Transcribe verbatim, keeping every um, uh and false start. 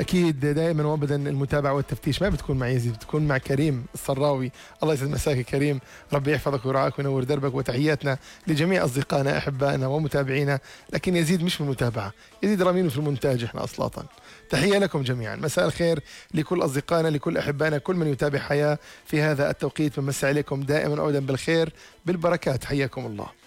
أكيد دائما وأبدا المتابعة والتفتيش ما بتكون مع يزيد، بتكون مع كريم الصراوي. الله يسعد مساك كريم، ربي يحفظك ويرعاك وينور دربك. وتحياتنا لجميع أصدقائنا أحبائنا ومتابعينا، لكن يزيد مش في المتابعة، يزيد رامينه في المونتاج إحنا أصلاً. تحية لكم جميعا، مساء الخير لكل أصدقائنا، لكل أحبائنا، كل من يتابع حياة في هذا التوقيت. بنمسي عليكم دائما وأبدا بالخير بالبركات، حياكم الله.